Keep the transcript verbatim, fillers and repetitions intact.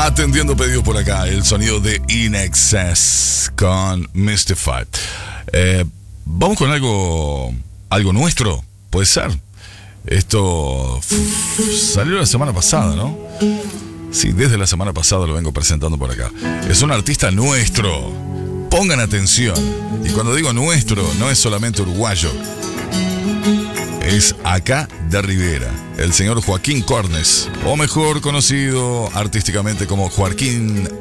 Atendiendo pedidos por acá, el sonido de In Excess con Mystified. Eh, Vamos con algo, algo nuestro, puede ser. Esto f- salió la semana pasada, ¿no? Sí, desde la semana pasada lo vengo presentando por acá. Es un artista nuestro. Pongan atención. Y cuando digo nuestro, no es solamente uruguayo. Es acá de Rivera, el señor Joaquín Cornes, o mejor conocido artísticamente como Joaquín